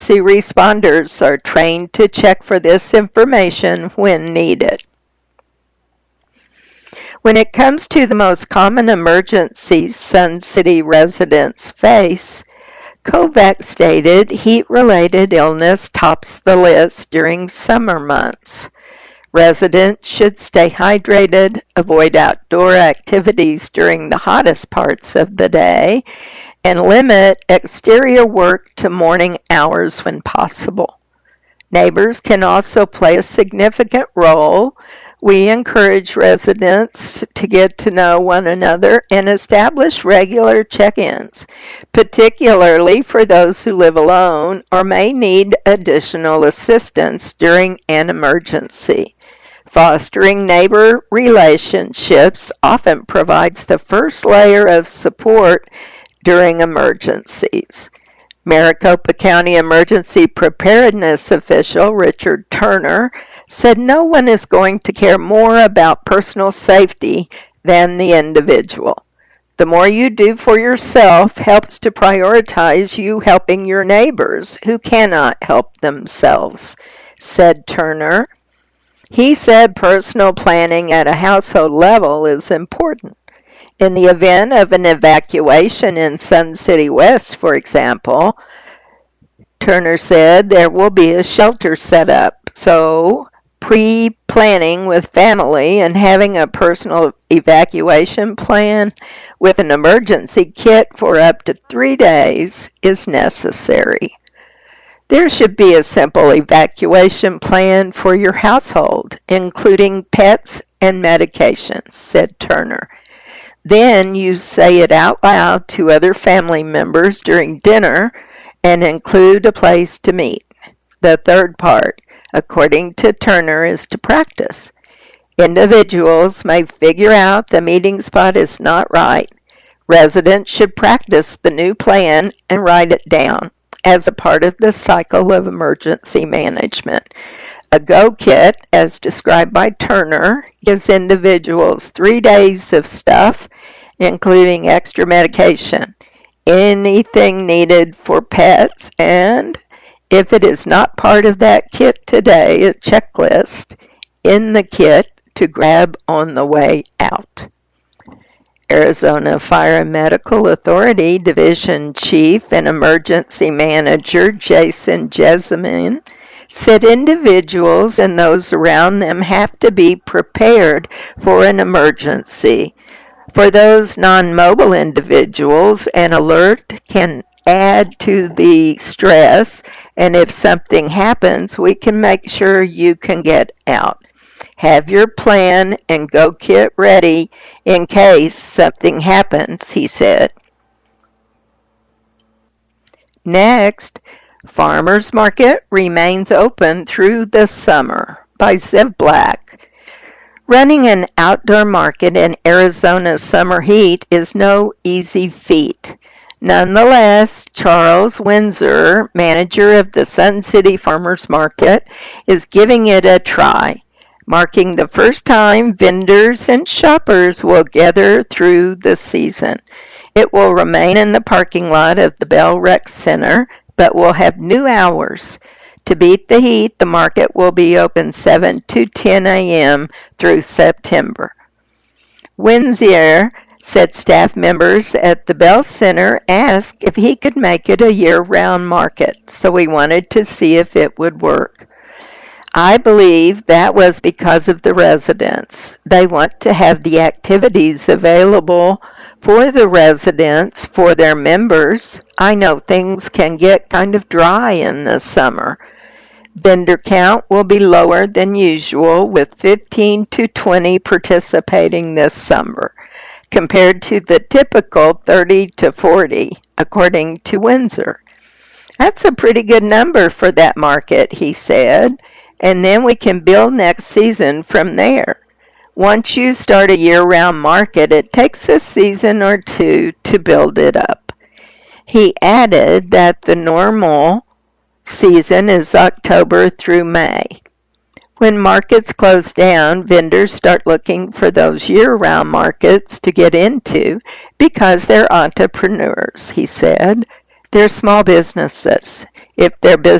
responders are trained to check for this information when needed. When it comes to the most common emergencies Sun City residents face, Kovacs stated heat-related illness tops the list during summer months. Residents should stay hydrated, avoid outdoor activities during the hottest parts of the day, and limit exterior work to morning hours when possible. Neighbors can also play a significant role. We encourage residents to get to know one another and establish regular check-ins, particularly for those who live alone or may need additional assistance during an emergency. Fostering neighbor relationships often provides the first layer of support during emergencies. Maricopa County Emergency Preparedness official Richard Turner said no one is going to care more about personal safety than the individual. The more you do for yourself helps to prioritize you helping your neighbors who cannot help themselves, said Turner. He said personal planning at a household level is important. In the event of an evacuation in Sun City West, for example, Turner said there will be a shelter set up, so pre-planning with family and having a personal evacuation plan with an emergency kit for up to 3 days is necessary. There should be a simple evacuation plan for your household, including pets and medications, said Turner. Then you say it out loud to other family members during dinner and include a place to meet. The third part, according to Turner, is to practice. Individuals may figure out the meeting spot is not right. Residents should practice the new plan and write it down as a part of the cycle of emergency management. A Go Kit, as described by Turner, gives individuals 3 days of stuff, including extra medication, anything needed for pets, and, if it is not part of that kit today, a checklist in the kit to grab on the way out. Arizona Fire and Medical Authority Division Chief and Emergency Manager Jason Jessamine said individuals and those around them have to be prepared for an emergency. For those non-mobile individuals, an alert can add to the stress, and if something happens, we can make sure you can get out. Have your plan and Go Kit ready in case something happens, he said. Next, Farmers Market remains open through the summer by Ziv Black. Running an outdoor market in Arizona's summer heat is no easy feat. Nonetheless, Charles Windsor, manager of the Sun City Farmers Market, is giving it a try, marking the first time vendors and shoppers will gather through the season. It will remain in the parking lot of the Bell Rec Center, but will have new hours. To beat the heat, the market will be open 7 to 10 a.m. through September. Windsor said staff members at the Bell Center asked if he could make it a year-round market, so we wanted to see if it would work. I believe that was because of the residents. They want to have the activities available for the residents, for their members. I know things can get kind of dry in the summer. Vendor count will be lower than usual, with 15 to 20 participating this summer, compared to the typical 30 to 40, according to Windsor. That's a pretty good number for that market, he said, and then we can build next season from there. Once you start a year-round market, it takes a season or two to build it up. He added that the normal season is October through May. When markets close down, vendors start looking for those year-round markets to get into because they're entrepreneurs, he said. They're small businesses. if their business